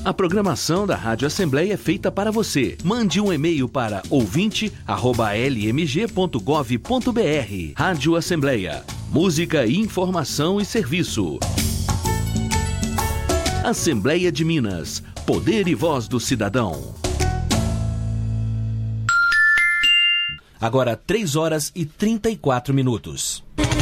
A programação da Rádio Assembleia é feita para você. Mande um e-mail para ouvinte@lmg.gov.br. Rádio Assembleia. Música, informação e serviço. Assembleia de Minas. Poder e voz do cidadão. Agora 3 horas e 34 minutos.